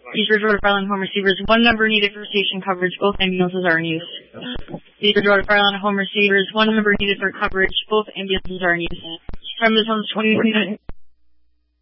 East Bridgewater, Fire Line home receivers. One member needed for station coverage. Both ambulances are in use. East Bridgewater, Fire Line home receivers. One member needed for coverage. Both ambulances are in use. Time is 2029.